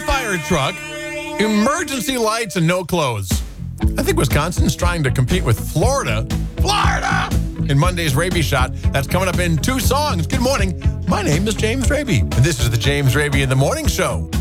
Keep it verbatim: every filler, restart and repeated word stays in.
fire truck, emergency lights, and no clothes. I think Wisconsin's trying to compete with Florida. Florida! In Monday's Raby Shot. That's coming up in two songs. Good morning. My name is James Raby, and this is the James Raby in the Morning Show.